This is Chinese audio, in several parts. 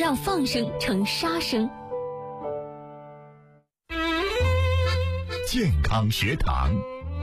让放生成杀生。 健康学堂，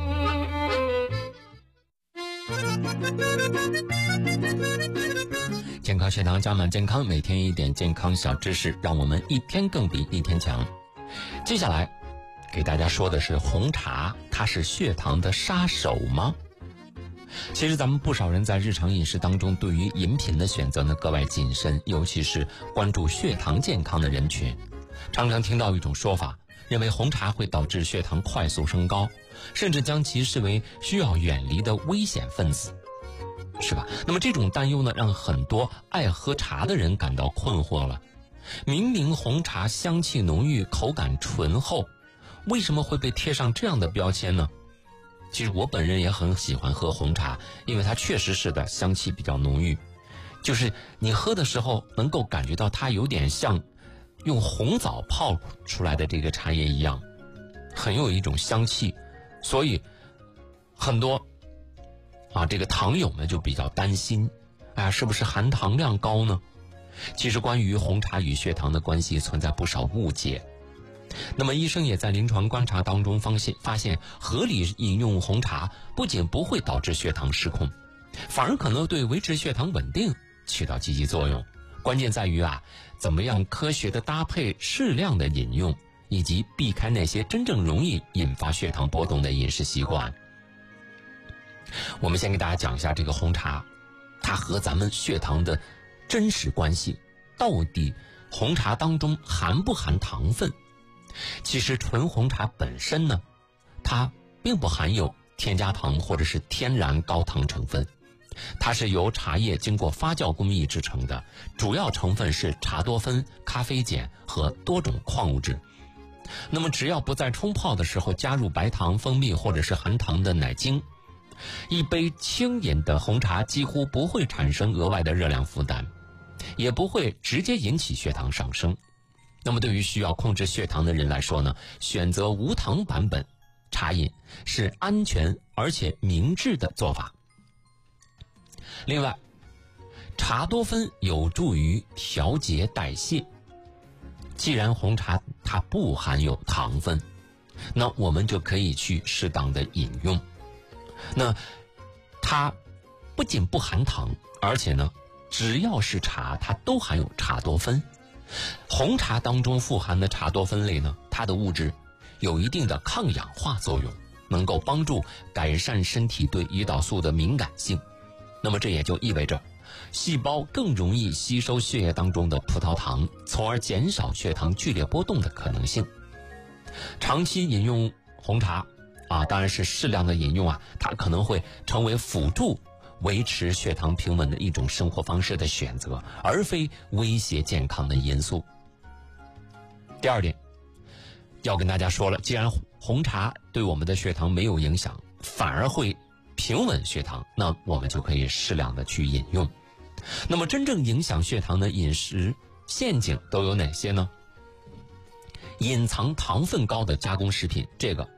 健康学堂加满健康，每天一点健康小知识，让我们一天更比一天强。接下来给大家说的是红茶，它是血糖的杀手吗？其实咱们不少人在日常饮食当中对于饮品的选择呢格外谨慎，尤其是关注血糖健康的人群，常常听到一种说法，认为红茶会导致血糖快速升高，甚至将其视为需要远离的危险分子，是吧？那么这种担忧呢，让很多爱喝茶的人感到困惑了。明明红茶香气浓郁，口感醇厚，为什么会被贴上这样的标签呢？其实我本人也很喜欢喝红茶，因为它确实是的，香气比较浓郁，就是你喝的时候能够感觉到它有点像用红枣泡出来的这个茶叶一样，很有一种香气。所以很多这个糖友们就比较担心，是不是含糖量高呢？其实关于红茶与血糖的关系存在不少误解。那么医生也在临床观察当中发现合理饮用红茶不仅不会导致血糖失控，反而可能对维持血糖稳定起到积极作用。关键在于怎么样科学的搭配适量的饮用，以及避开那些真正容易引发血糖波动的饮食习惯。我们先给大家讲一下这个红茶，它和咱们血糖的真实关系，到底红茶当中含不含糖分？其实纯红茶本身呢，它并不含有添加糖或者是天然高糖成分，它是由茶叶经过发酵工艺制成的，主要成分是茶多酚、咖啡碱和多种矿物质。那么只要不在冲泡的时候加入白糖、蜂蜜或者是含糖的奶精，一杯轻饮的红茶几乎不会产生额外的热量负担，也不会直接引起血糖上升。那么对于需要控制血糖的人来说呢，选择无糖版本茶饮是安全而且明智的做法。另外，茶多酚有助于调节代谢。既然红茶它不含有糖分，那我们就可以去适当的饮用。那它不仅不含糖，而且呢，只要是茶它都含有茶多酚。红茶当中富含的茶多酚类呢，它的物质有一定的抗氧化作用，能够帮助改善身体对胰岛素的敏感性。那么这也就意味着细胞更容易吸收血液当中的葡萄糖，从而减少血糖剧烈波动的可能性。长期饮用红茶当然是适量的饮用它可能会成为辅助维持血糖平稳的一种生活方式的选择，而非威胁健康的因素。第二点要跟大家说了，既然红茶对我们的血糖没有影响，反而会平稳血糖，那我们就可以适量的去饮用。那么真正影响血糖的饮食陷阱都有哪些呢？隐藏糖分高的加工食品，这个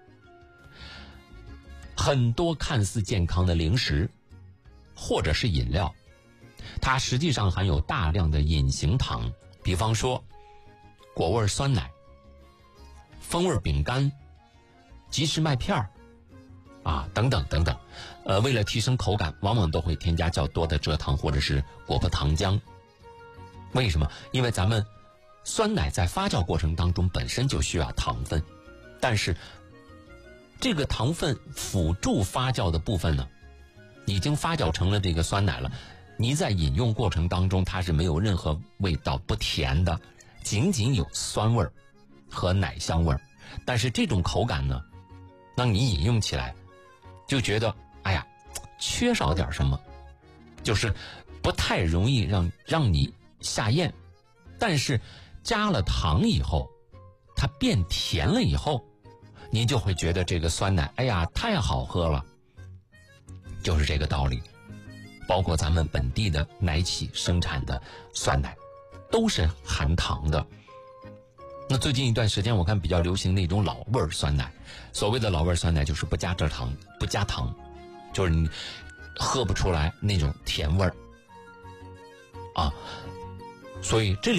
很多看似健康的零食或者是饮料，它实际上含有大量的隐形糖，比方说果味酸奶、风味饼干、即食麦片等等等等。为了提升口感，往往都会添加较多的蔗糖或者是果葡糖浆。为什么？因为咱们酸奶在发酵过程当中本身就需要糖分，但是这个糖分辅助发酵的部分呢，已经发酵成了这个酸奶了，你在饮用过程当中它是没有任何味道，不甜的，仅仅有酸味和奶香味。但是这种口感呢，让你饮用起来就觉得缺少点什么，就是不太容易让你下咽。但是加了糖以后，它变甜了以后，你就会觉得这个酸奶太好喝了。就是这个道理。包括咱们本地的奶企生产的酸奶都是含糖的。那最近一段时间我看比较流行那种老味酸奶，所谓的老味酸奶就是不加蔗糖不加糖，就是你喝不出来那种甜味儿所以这里